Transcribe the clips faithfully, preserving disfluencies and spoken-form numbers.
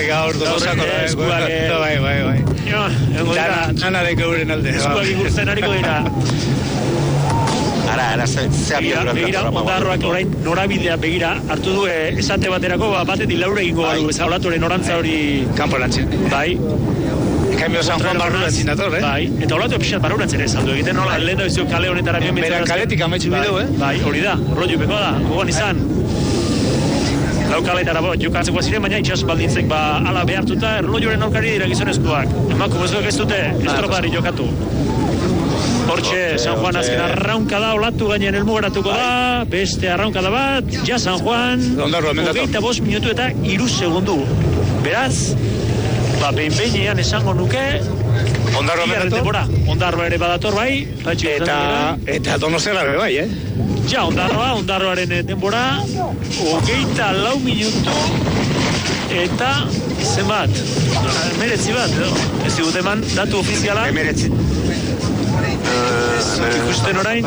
gaur Tolosako bai, bai, bai. Ana de geuren alde. Eskuak ikusten hariko dira. Ara, ara, ze abiadura begira, ondarroak orain norabidea begira, hartu du esate baterako, batetik laura egingo badu, ez olatuaren orantza hori... Kampo lantzin. Bai. Cambio San Juan barrurantzin dator, eh? Bai, eta olatu pixat barrurantzin ez aldu egiten, nola, lehen da kale honetara bion Beran kaletik amaitzu bideu, eh? Bai, hori da, rollo peko da, gogoan izan. Lau kaletara bo, jokatzeko ziren, baina itxas baldintzek ba ala behartuta, erloioaren aurkari dira gizonezkoak. Emakumezkoak ez dute estropari jokatu. Hortxe, San Juan azken arraunka da, olatu gainean elmugaratuko da, beste arraunkada bat, ja San Juan, hogeita bost minutu eta iru segundu. Beraz, ba, behin-behinean esango nuke, Ondarroa badator? Ondarroa ere badator, bai. Eta, eta Donostiarra ere bai, eh? Ja, Ondarroa, Ondarroaren denbora, hogeita lau minutu, eta zenbat, emeretzi bat, edo? Ez digut eman, datu ofiziala. Emeretzi. Ikusten orain.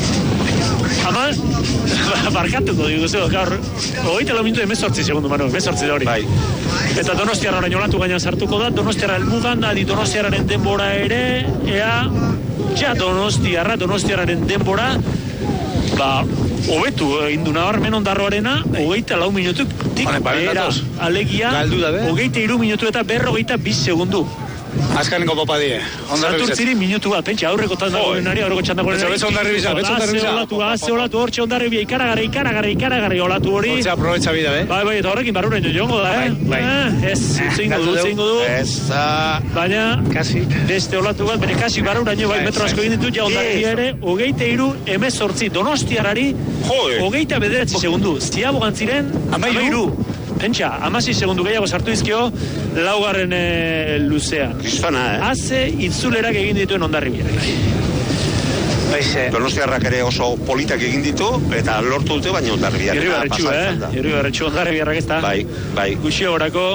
Ama, barkatuko digu, zeo, gaur, hogeita lau minutu emezortzi segundu, manu, emezortzi da hori. Bai. Eta Donostiarra orain olatu gainean sartuko da, Donostiarra elmugan, adi Donostiarraren denbora ere, ea, ja Donostiarra, Donostiarraren denbora, ba, hobetu egin du nabarmen Ondarroarena, hogeita lau minutuk, tik, bera, alegia, hogeita iru minutu eta berrogeita bi segundu. Azkaneko popadie. Santurtziri minutu bat, pentsa, aurreko tandagorenari, aurreko txandagorenari. Betxo ondarri bisa, betxo ondarri bisa. Olatu, haze olatu, hortxe ondarri bia, ikaragarri, ikaragarri, ikaragarri olatu hori. Hortxe aprobetxa bida, eh? Bai, bai, eta horrekin barruren joango da, eh? Bai, bai. Ez, zingo du, zingo du. Eza... Baina, beste olatu bat, bere kasi barruren bai, metro asko egin ditu, ja ondarri ere, hogeita iru, emezortzi, Donostiarrari, hogeita bederatzi segundu. Ziabogan ziren, amairu. Pentsa, amasi segundu gehiago sartu izkio, laugarren e, luzean. Kristona, eh? Haze itzulerak egin dituen Hondarribiak. Donostiarrak ere oso politak egin ditu, eta lortu dute, baina Hondarribiak. Irribarretxu, eh? Irribarretxu Hondarribiak ez da. Bai, bai. Guxio horako...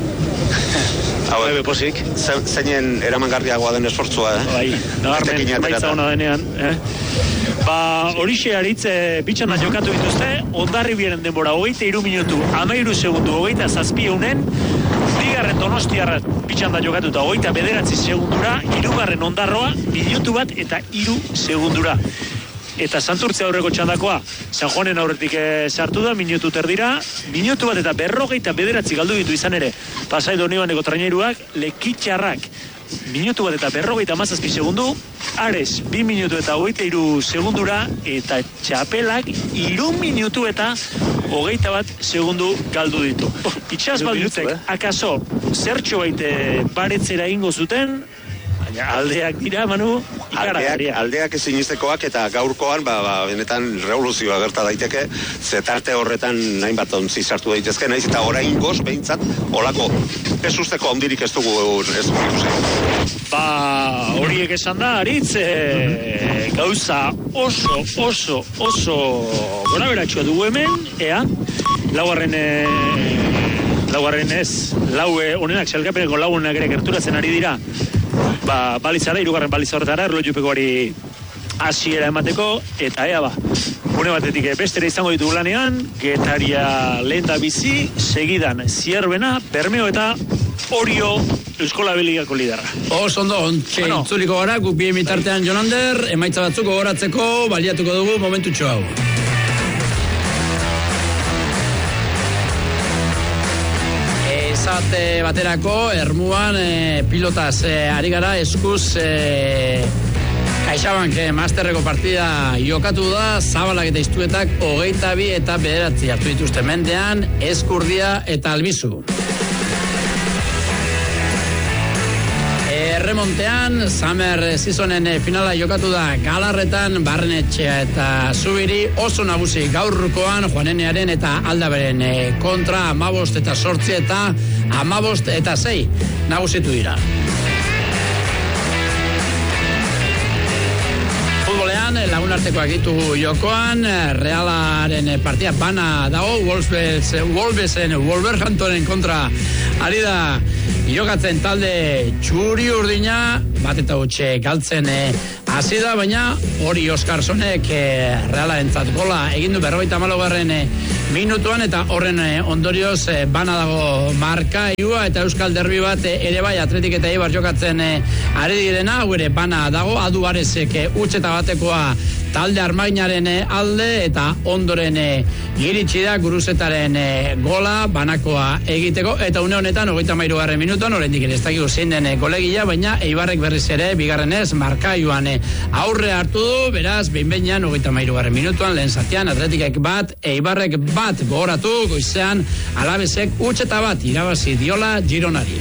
Hau, ebe posik. Zeinen eramangarriagoa den esfortzua, eh? Bai, nabarmen, baitza hona denean, eh? Ba, horixe aritze bitxana jokatu dituzte, Hondarribiaren denbora hogeita iru minutu, amairu segundu, hogeita zazpionen, bigarren Donostiarra bitxanda jokatuta, hogeita bederatzi segundura, hirugarren Ondarroa, minutu bat eta iru segundura. Eta Santurtzia aurreko txandakoa, San Juanen aurretik sartu da, minutu terdira, minutu bat eta berrogeita bederatzi galdu ditu izan ere, Pasai Donibandeko traineruak, Lekitxarrak, minutu bat eta berrogeita mazazpi segundu, Ares, bi minutu eta hogeita iru segundura, eta Txapelak, iru minutu eta hogeita bat segundu galdu ditu. Itxas baldutzek, akaso, zertxo baite baretzera ingo zuten, baina aldeak dira, Manu, ikaragarriak. Aldeak ezin iztekoak eta gaurkoan, ba, ba, benetan revoluzioa gerta daiteke, zetarte horretan nahin bat ontzi sartu daitezke, nahiz eta orain goz, behintzat, olako ez usteko ondirik ez dugu ez dugu. Ba, horiek esan da, Aritz, e, gauza oso, oso, oso gora beratxua dugu hemen, ea, laugarren, e, laugarren ez, laue honenak, salgapeneko lau honenak ere gerturatzen ari dira, ba, balizara, irugarren baliza horretara, erlojupekoari hasiera emateko, eta ea ba, une batetik bestera izango ditugu lanean, Getaria lehen da bizi, segidan Zierbena, Bermeo eta Orio Euskola Beligako liderra. Oso ondo, ontxe bueno. Itzuliko gara, guk bien mitartean Jonander, emaitza batzuk gogoratzeko, baliatuko dugu momentutxo hau. Esate baterako, Ermuan e, pilotaz e, ari gara, eskuz e, Kaixabank e, masterreko partida jokatu da, Zabalak eta Iztuetak hogeita bi eta bederatzi hartu dituzte mendean, Eskurdia eta Albizu. Erremontean, Summer Seasonen finala jokatu da Galarretan, Barrenetxea eta Zubiri, oso nagusi gaurkoan, Juanenearen eta Aldaberen kontra, amabost eta sortzi eta amabost eta sei nagusitu dira. Futbolean, lagunartekoak ditugu jokoan, Realaren partida bana dago, Wolvesen, Wolverhamptonen kontra ari da jokatzen talde txuri urdina, bat eta utxe galtzen hasi da, baina hori Oskarsonek e, Reala entzat gola egindu berrogeita hamalaugarren e, minutuan, eta horren e, ondorioz e, bana dago markailua, eta Euskal Derbi bat e, ere bai Atletik eta Eibar jokatzen e, ari direna, hau ere bana dago, Adu Arezek e, utxeta batekoa talde Armaginaren alde, eta ondoren e, iritsi da Guruzetaren e, gola banakoa egiteko, eta une honetan hogeita hamairugarren minutuan oraindik ere ez dakigu zein den golegila, baina Eibarrek berriz ere bigarrenez markailuan e, aurre hartu du, beraz behin-behinean hogeita hamairugarren minutuan lehen zatian Atletikek bat, Eibarrek bat gogoratu, goizean Alabesek utxeta bat irabazi diola Gironari.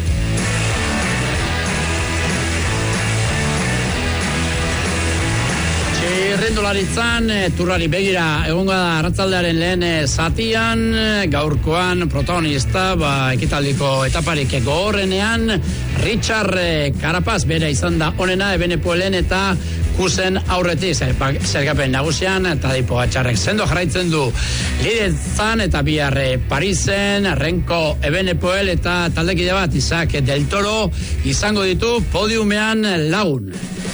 Txirrindularitzan, turrari begira egongo da arratzaldearen lehen zatian, gaurkoan protagonista, ba, ekitaldiko etaparik gogorrenean, Richard Carapaz bera izan da onena, Ebenepoelen eta Kusen aurretik, zergapen nagusian, eta Dipo Atxarrek sendo jarraitzen du lidetzan, eta bihar Parisen, Renko Ebenepoel eta taldekide bat, Isaac Del Toro, izango ditu podiumean lagun.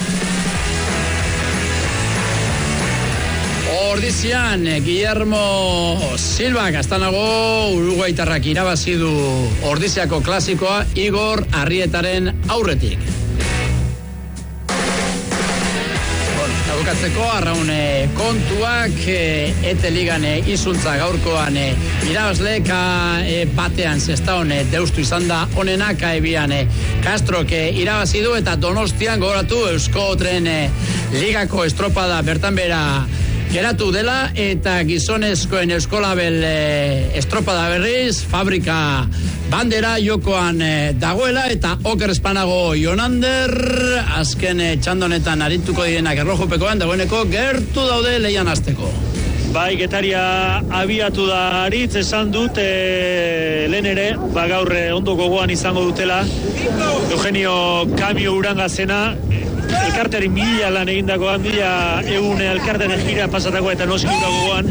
Ordizian, Guillermo Silva gaztanago uruguaitarrak irabazi du Ordiziako klasikoa Igor Arrietaren aurretik. Bukatzeko arraun kontuak e, ete ligan e, izuntza gaurkoan e, irabazleka e, batean zestaon e, deustu izan da onenak aebian e, Kastrok e, irabazi du, eta Donostian gogoratu Eusko Tren e, ligako estropada bertan bera geratu dela, eta gizonezkoen Euskolabel e, estropada berriz fabrika bandera jokoan e, dagoela, eta Oker Espanago Jonander azken e, txandonetan arituko direnak erlojupekoan dagoeneko gertu daude leian azteko. Bai, Getaria abiatu da aritz, esan dut e, lehen ere, ba gaur e, ondo gogoan izango dutela Eugenio Kamio Urangazena, elkarteari mila lan egindakoan, mila egun elkartearen gira pasatakoa, eta noski dura gogoan.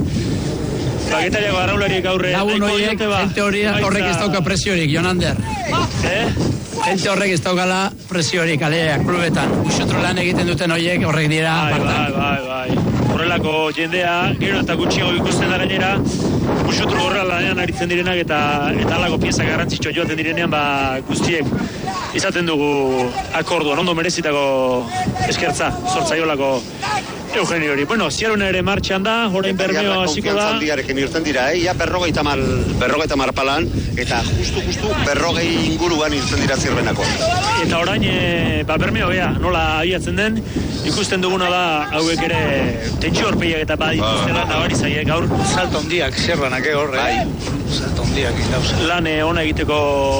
Ba, Getariako arraulariek aurre. Lagun horiek, gente horrek ez dauka presiorik, Jonander. Eh? Gente horrek ez daukala presiorik, aleak, klubetan. Usotro lan egiten duten horiek horrek dira. Bai, bai, bai, bai. Horrelako jendea, gero eta gutxiago ikusten da gainera, usotro horrela lanean aritzen direnak, eta eta alako pieza garrantzitsua joaten direnean, ba, guztiek izaten dugu akorduan, ondo merezitako eskertza, sortzaiolako Eugenio hori. Bueno, ziaruna ere martxan da, orain Bermeo hasiko da. Handiarekin irten dira, eh? Ja berrogeita mar, berrogeita mar palan, eta justu, justu berrogei inguruan irten dira zirbenako. Eta orain, e, ba Bermeo, bea, nola abiatzen den, ikusten duguna da, hauek ere tentsio horpeiak eta badituztela, eta hori zaiek gaur. Salto handiak, zerbanak horre. Bai. Salto handiak indauz. Lan e, ona egiteko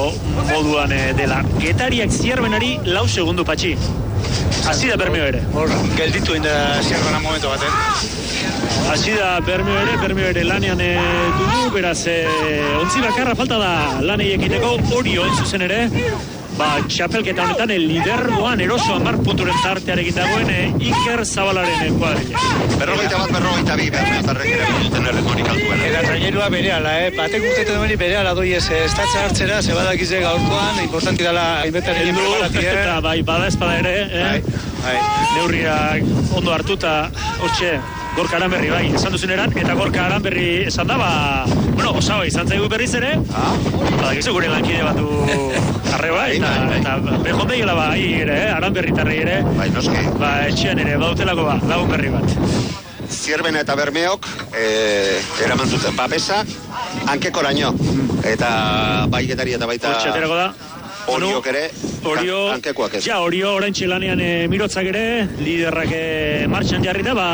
moduan e, dela. Getariak zierbenari lau segundu patxi. Hasi da Bermeo ere. Hor, gelditu inda zierbana momentu baten. Hasi da Bermeo ere, Bermeo ere lanean e, dugu, beraz, e, ontzi bakarra falta da lan egiteko, hori on zuzen ere. Ba, txapelketa honetan, el lidergoan eroso amar punturen tartearekin dagoen e, Iker Zabalaren kuadrilla. Berrogeita bat, berrogeita bi, berrogetarrek ere duten erritmorik altuena. Eta trainerua bereala, eh? Batek urtetan dueni bereala doi ez estatza hartzera, zebadakize gaurkoan, importanti dela hainbetaren preparatia. Eta bai, bada espada ere, eh? Bai, bai. Neurriak ondo hartuta, hortxe, Gorka Aranberri, bai, esan duzun eran, eta Gorka Aranberri esan da, ba, bueno, osaba izan zaigu berriz ere, ah? Ba, gizu gure lankide bat du arreba, eta, eta behondeiela ba, hi ere, eh? Aranberri tarri ere, bai, noski. Ba, etxean ere, bautelako ba, lagun berri bat. Zierbena eta Bermeok eh, eraman zuten babesa hankekoraino, eta bai Getari eta baita Hortxaterako da. Oriok ere, Orio, hankekoak ez. Ja, Orio orain txelanean e, mirotzak ere, liderrak e, martxan jarri da, ba,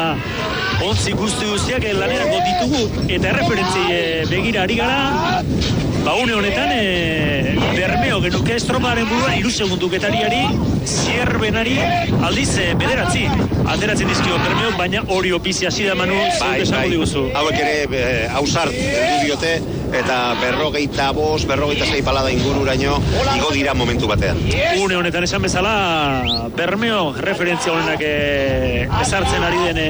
ontzi guzti guztiak e, lanerako ditugu, eta erreferentzi e, begira ari gara, ba, une honetan, e, Bermeo genuke estroparen buruan, iru segundu Getariari, zierbenari, aldiz, e, bederatzi, ateratzen dizkio Bermeo, baina Orio bizi hasi da Manu, bai, bai. diguzu. Hauek ere, e, hausart, heldu diote, eta berrogeita bost, berrogeita sei palada ingururaino, igo dira momentu batean. Une honetan esan bezala, Bermeo referentzia honenak e, ezartzen ari dene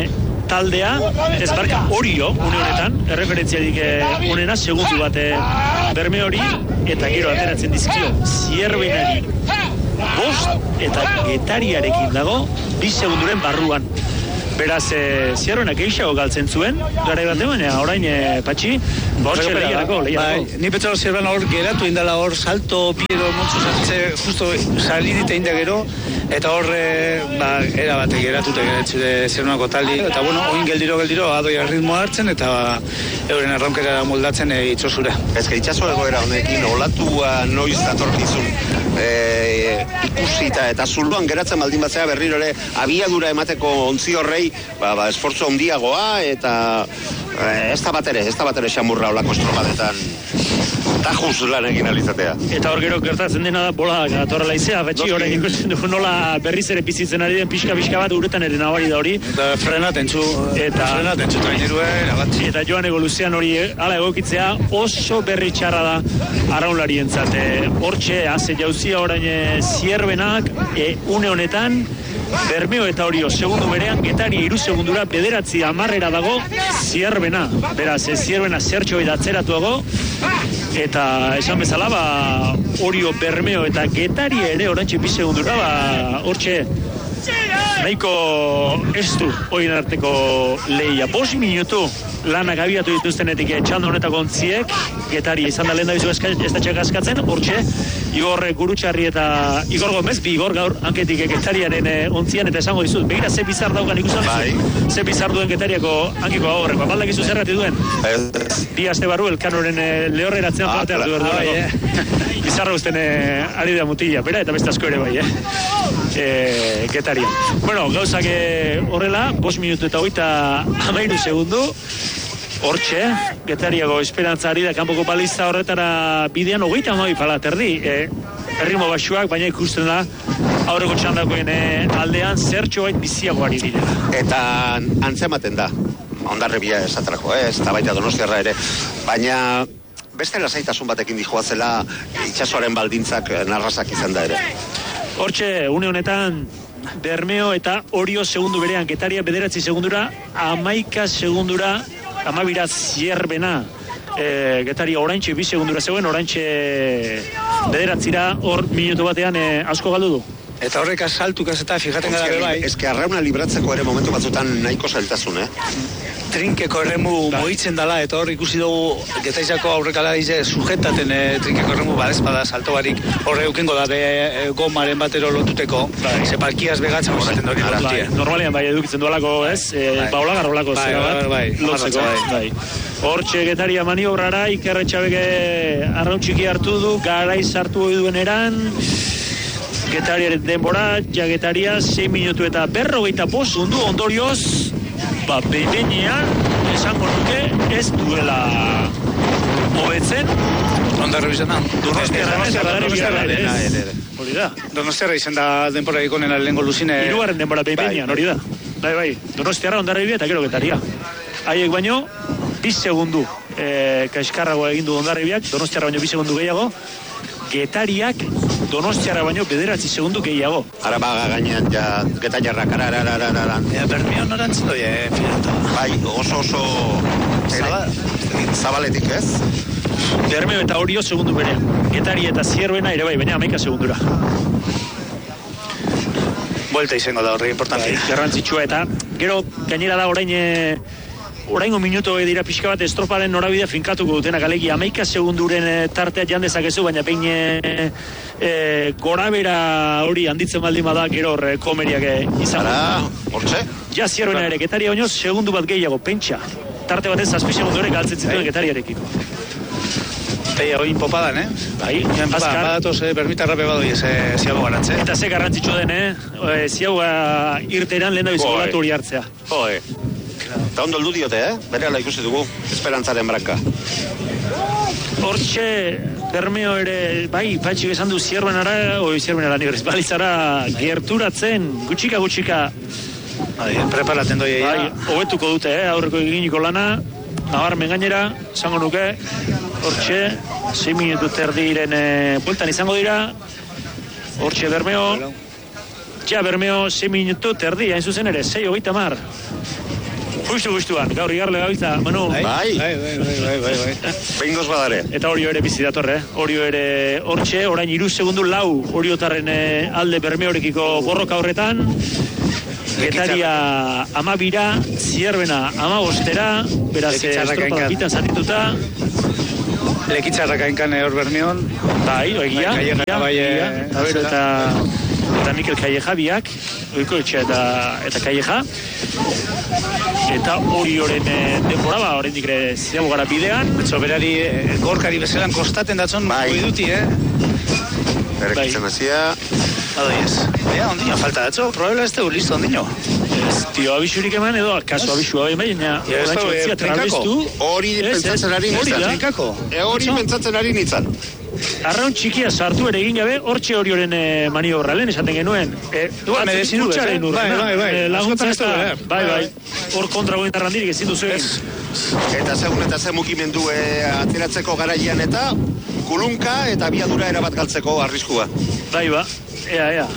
taldea, ez barka Orio, une honetan, erreferentziadik onena, segundu bat Bermeo hori, eta gero ateratzen dizkio, Zierbenari bost eta Getariarekin dago, bi segunduren barruan. Beraz, e, Zierbenak eixago galtzen zuen, gara bat baina orain e, patxi, bortxe lehiarako, lehiarako. Ni petzalo Zierben hor geratu indala hor salto, piero, montzu zartze, justo salidite inda gero, eta hor, e, ba, era bate geratute geretxure Zierbenako taldi, eta bueno, oin geldiro geldiro, adoia ritmo hartzen, eta ba, euren erronkera moldatzen e, itxosura. Ez que itxaso egoera honekin, olatua noiz datorkizun, e, ikusita, eta zuluan geratzen baldin batzea berriro ere, abiadura emateko ontzi horrei, ba, ba, esfortzu handiagoa eta eh, ez da bat ere, ez da bat ere xamurra olako estropadetan tajuz lan egin alizatea. Eta hor gero gertatzen dena da, bola gatorrela izea, betxi horrein ikusten dugu nola berriz ere bizitzen ari den pixka-pixka bat uretan ere nabari da hori. Eta frenaten txu, eta frenaten txu trainerue, erabatzi. Eta Joan Egoluzian hori ala egokitzea oso berri txarra da arraunlarientzat. Hortxe, haze jauzia orain Zierbenak, e, une honetan, Bermeo eta Orio segundu berean, Getari iru segundura bederatzi amarrera dago Zierbena. Beraz, Zierbena zertxo eta atzeratuago, eta esan bezala, ba, Orio, Bermeo eta Getari ere orantxe bi segundura, ba, hortxe, nahiko ez du oien arteko lehia. Bos minutu lanak abiatu dituztenetik txanda honetako ontziek, Getari izan da lehen da bizu ez da txek askatzen, hortxe, Igor Gurutxarri eta Igor Gomez, bi Igor gaur hanketik Getariaren ontzian, eta esango dizut, begira ze bizar daukan ikusten dizu, ze bizar duen Getariako hankiko agorreko, baldak izu zerrati duen, bi aste barru elkanoren lehorreratzen parte hartu behar duelako, bizarra usten ari da mutila, bera eta beste asko ere bai, eh? Getarian. Bueno, gauzak horrela, bost minutu eta hogeita hamairu segundu, hortxe, Getariago esperantza ari da, kanpoko balista horretara bidean, hogeita hamabi pala, terdi, e, erritmo baxuak, baina ikusten da, aurreko txandakoen aldean, zertxo bait biziago ari direla. Eta antzematen da, Hondarribia esaterako, ez, eta baita Donostiarra ere, baina beste lasaitasun batekin dijoazela itxasoaren baldintzak narrazak izan da ere. Hortxe, une honetan, Bermeo eta Orio segundu berean, Getaria bederatzi segundura, amaika segundura, amabira Zierbena. E, Getaria oraintxe bi segundura zegoen, oraintxe bederatzira hor minutu batean e, asko galdu du. Eta horrek asaltuk ez eta fijaten gara bai. Ez que arrauna libratzeko ere momentu batzutan nahiko zailtasun, eh? Trinkeko erremu moitzen dala, eta hor ikusi dugu Getaizako aurrekala dize sujetaten e, trinkeko erremu badezpada salto barik horre eukengo da be, e, gomaren batero lotuteko, bai. Ze palkiaz begatzen mozaten dori bai. Normalean bai edukitzen duelako, ez? E, bai. Ba olagar olako bai, zera bat, bai, lotzeko, bai. bai. Hortxe Getaria maniobrara, Ikerre Txabeke arrauntxiki hartu du, garaiz hartu hori duen eran, Getariaren denbora, ja Getaria, sei minutu eta berrogeita bost undu ondorioz, ba, behinean, esango nuke, ez duela hobetzen. Hondarri bizena. Donostiarra hori da. Donostiarra izan da denbora ikonena lehenko luzine. Hirugarren denbora behinean, hori da. Bai, bai, Donostiarra Hondarri eta gero Getaria. Haiek baino, bi segundu e, kaiskarrago egin du Hondarribiak, Donostiarra baino bi segundu gehiago, Getariak Donostiarra baino bederatzi segundu gehiago. Ara baga gainean ja Getaiarrak arararararan. Ja, Bermeo norantzen doi, eh, filatu. Bai, oso oso zabaletik, ez? Bermeo eta Orio segundu berean. Getari eta Zierbena ere bai, baina hamaika segundura. Buelta izango da horri importantia. Bai, garrantzitsua eta gero gainera da orain e, oraingo minutu dira pixka bat estroparen norabidea finkatuko dutenak, alegi hamaika segunduren tartea jan dezakezu, baina pein e, e, gorabera hori handitzen baldin bada gero horre komeriak izan. Ara, hortxe? Ja Zierbena ere, Getaria baino segundu bat gehiago, pentsa. Tarte batez zazpi segundu ere galtzen zituen Getariarekiko. Teia hori popadan, eh? Bai, azkar. Badatoz, eh, permita rape badoi ez eh, ziago garantze. Eta ze garrantzitsu den, eh? E, ziago irteran lehen da bizogolatu hori hartzea. Joe. Eta ondo heldu diote, eh? Berehala ikusi dugu, esperantzaren branka. Hortxe, Bermeo ere, bai, patxik esan du Zierbenara, oi Zierbenara nire, balizara gerturatzen, gutxika gutxika. Bai, preparaten doi eia. Bai, hobetuko dute, eh? Aurreko eginiko lana, nabarmen gainera, esango nuke, hortxe, sei minutu terdiren e, bueltan izango dira, hortxe Bermeo, ja Bermeo sei minutu terdi, hain zuzen ere, sei hogeita mar. Justu, justuan, gaur igarle gabiltza, Manu. Bai, bai, bai, bai, bai, bai. Behingoz badare. Eta Orio ere bizi datorre, eh? Orio ere hortxe, orain hiru segundu lau Oriotarren alde Bermeorekiko borroka horretan. Getaria amabira, Zierbena amabostera, beraz estropa bitan zatituta. Lekitzarrak hainkan hor Bermeon. Bai, egia, egia, bai, eta eta Mikel Calleja biak, oiko etxe eta, eta Calleja. Eta Orioren denbora, ba, horrendik ere ziago gara bidean. Betxo, berari gorkari bezelan kostaten datzon goi duti, eh? Errekitzen hasia. Adoiez. Ea, ondino, falta datzo, probela ez tegu listo, ondino. Ez, tio, abisurik eman edo, kaso abisua baina, orantxo etzia trabestu. Hori pentsatzen ari nintzen. Hori pentsatzen ari nintzen. Arraun txikia sartu ere egin gabe, hortxe Orioren maniobra, lehen esaten genuen. Duan, me dezin dut, eh? Bai, bai, bai. Laguntza ez da, bai, bai. Hor kontra goen tarrandirik ezin duzu egin. Eta segun eta ze mukimendu ateratzeko garaian eta kulunka eta biadura erabat galtzeko arriskua. Bai, ba, ea, ea.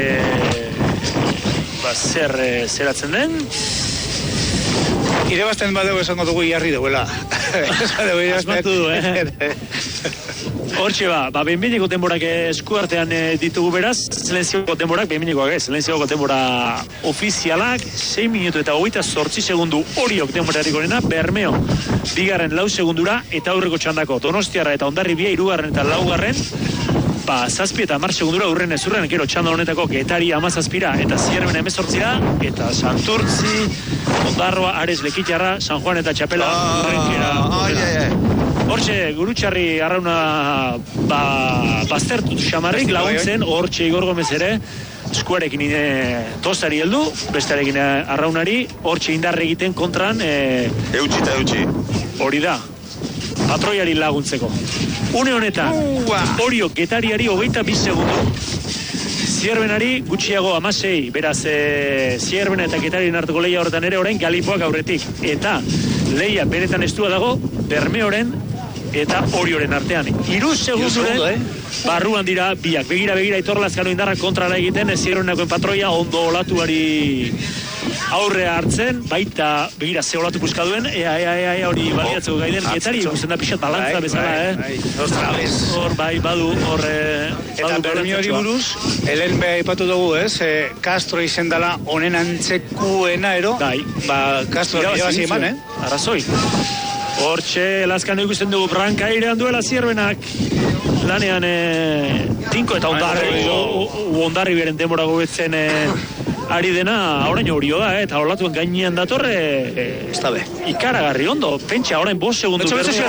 Ba, zer zeratzen den? Irebazten badeu esango dugu iarri duela. Asmatu du, eh? Hortxe ba, ba behinbineko denborak eskuartean e, ditugu beraz, zelenzioko denborak, behinbinekoak ez, zelenzioko denbora ofizialak, sei minutu eta hogeita zortzi segundu Oriok denborarik gorena, Bermeo, bigarren lau segundura, eta aurreko txandako Donostiarra eta Hondarribia, hirugarren eta laugarren, ba, zazpi eta mar segundura urren ez urren, gero txanda honetako Getari amazazpira, eta Zierbena emezortzira, eta Santurtzi, Ondarroa, Ares, Lekitarra, San Juan eta Txapela, urrenkera. Hortxe, Gurutxarri arrauna ba, baztertu xamarrik laguntzen, hortxe Igor Gomez ere, eskuarekin ine tostari heldu, bestarekin arraunari, hortxe indarre egiten kontran. E, eutxi eta eutxi. Hori da, patroiari laguntzeko. Une honetan, Orio Getariari hogeita bi segundu. Zierbenari gutxiago amasei, beraz e, Zierbena eta Getarien hartuko leia horretan ere orain Galipoak aurretik. Eta leia beretan estua dago Bermeoren eta Orioren artean. Hiru segunduren eh? barruan dira biak. Begira, begira, Aitor Lazkano indarrak kontrara egiten, Zierbenakoen patroia ondo olatuari aurrea hartzen, baita, begira, ze olatu buska duen, ea, ea, ea, ea, hori baliatzeko gaiden, Getari, guzen da pixat balantza bezala, eh? Hor, bai, badu, hor... Eta Bermeo hori buruz, helen beha ipatu dugu, ez? E, Castro izen dela honen antzekuena ero, bai. Ba, Castro irabazi eman, eh? Arrazoi. Hortxe, Lazkano ikusten dugu, branka airean duela Zierbenak, lanean e, tinko eta ondarri, ondarri beren demora gobetzen e, ari dena, orain Orio da, eh, eta holatuen gainean datorre, e, ikaragarri ondo, pentsa, orain bost segundu.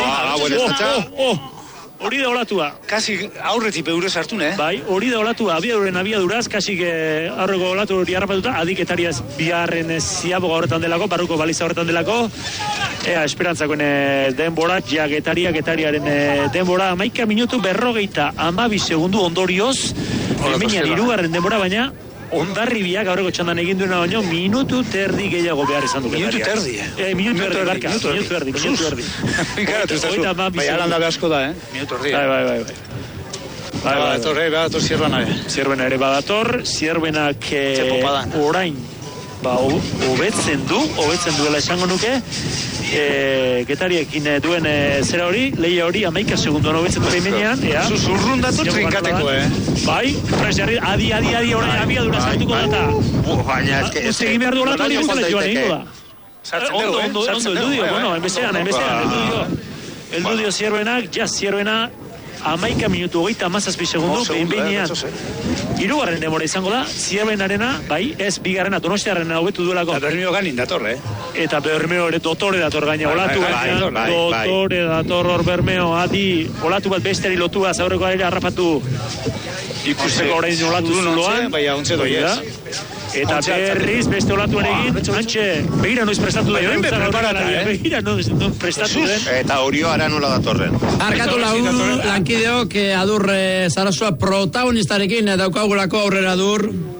Hori da olatua. Kasi aurretik beure sartu, ne? Bai, hori da olatua, abiaduren abiaduraz, kasi eh, aurreko olatu hori harrapatuta, adiketariaz biharren ziaboga horretan delako, barruko baliza horretan delako, ea, esperantzakoen eh, denbora, ja, Getaria, Getariaren eh, denbora, amaika minutu berrogeita amabi segundu ondorioz, emenian irugarren denbora, baina, Hondarribiak aurreko txandan egin duena baino, minutu terdi gehiago behar izan du Getaria. Minutu terdi, eh? Eh, minutu erdi, barka, minutu erdi, minutu erdi. Ikaratu ez da zu, bai, alanda behasko da, eh? Minutu erdi. Bai, bai, bai, bai. Bai, badator, eh, badator Zierbena, eh? Zierbena ere badator, Zierbenak orain, ba, hobetzen du, hobetzen duela esango nuke, e, Getariekin duen e, zera hori, lehia hori, amaika segunduan hobetzen du behimenean, ea. Zuzurrun datu trinkateko, eh? Bai, presarri, adi, adi, adi, orain abiadura sartuko data. Baina, ez que... Uztegin behar du olatu hori bezala joan egingo da. Sartzen dugu, eh? Ondo, ondo, eldu dio, bueno, enbezean, enbezean, eldu dio. Eldu dio Zierbenak, ja Zierbena, amaika minutu hogeita amazazpi segundu, behin behinean. Hirugarren demora izango da, Zierbenarena, bai, ez bigarrena, Donostiarrena hobetu duelako. Eta Bermeo ganin dator, eh? Eta Bermeo ere dotore dator gaina, olatu gainean, dotore dator hor Bermeo, adi, olatu bat besteri lotua, zaurreko ere harrapatu ikusteko orain olatu zuloan. Bai, hauntze doi ez. Eta berriz beste olatuan egin, antxe, begira noiz prestatu den. Baina, preparata, eh? Begira noiz prestatu den. Eta Orio ara nola datorren. Arkatu lagun, lankideok, adur Sarasua protagonistarekin daukagulako aurrera adur.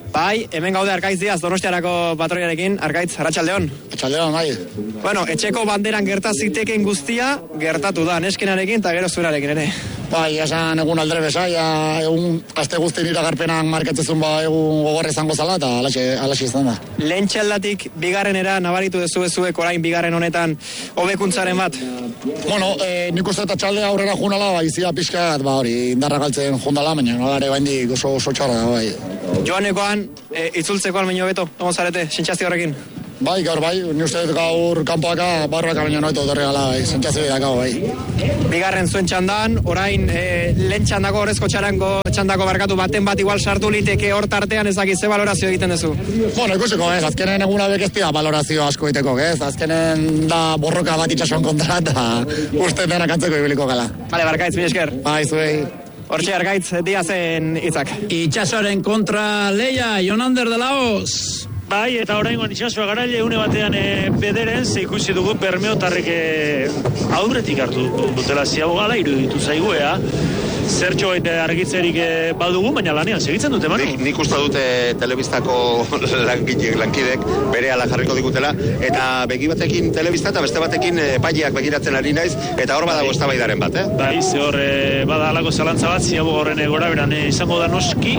Bai, hemen gaude Arkaitz Diaz, Donostiarako patroiarekin. Arkaitz, arratsaldeon. Arratsaldeon, bai. Bueno, etxeko banderan gerta ziteken guztia gertatu da, neskenarekin eta gero zurearekin ere. Bai, esan egun aldre besaia, egun aste guztien iragarpenan markatzezun ba egun gogorra izango zala, eta alaxe, alaxe izan da. Lehen txaldatik bigarrenera nabaritu dezu bezuek orain bigarren honetan hobekuntzaren bat? Bueno, e, nik uste eta txalde aurrera junala, bai, zia pixkat, ba hori, indarra galtzen jundala, baina nolare baindik oso, oso txarra, bai. Joanekoan, e, itzultzeko almeño beto, egon zarete, sentsazio horrekin? Bai, gaur bai, ni uste gaur kanpoaka barroak baina noetu dorri gala, bai, sentsazio dako, bai. Bigarren zuen txandan, orain e, lehen txandako horrezko txarango txandako barkatu baten bat igual sartu liteke hor tartean ezakit ze valorazio egiten duzu? Bueno, ikusiko, ez, azkenen eguna bekestia valorazio asko egiteko, ez, azkenen da borroka bat itxasuan kontra eta uste denak antzeko ibiliko gala. Bale, Barkaitz, mi esker. Bai, zuei. Hortxe Arkaitz Diazen hitzak. Itxasoaren kontra leia, Jonander de Laos. Bai, eta oraingoan itxasua garaile une batean e, bederen, ze ikusi dugu Bermeotarrek e, aurretik hartu dutela ziago gala, iruditu zaigu, ea. Zertxo eta argitzerik e, badugu, baina lanean segitzen dute, Manu? Nik, nik uste dute telebistako lankidek bere ala jarriko digutela, eta begi batekin telebista eta beste batekin e, paileak begiratzen ari naiz, eta hor badago eztabaidaren bat, eh? Bai, ze hor e, bada alako zalantza bat, ziago horren gora beran e, izango da noski,